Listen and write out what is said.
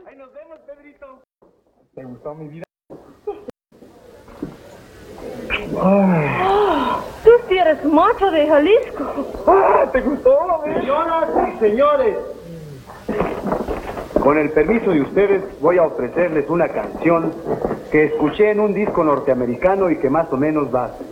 Ahí nos vemos, Pedrito. ¿Te gustó mi vida? Tú sí eres macho de Jalisco. ¿Te gustó? Señoras y señores, con el permiso de ustedes voy a ofrecerles una canción que escuché en un disco norteamericano y que más o menos va así.